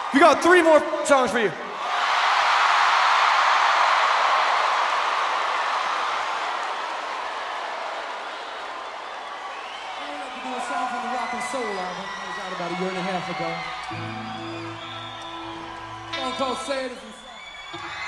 We got 3 more songs for you. Soul album. It was out about a year and a half ago. A song called Say It Is Inside.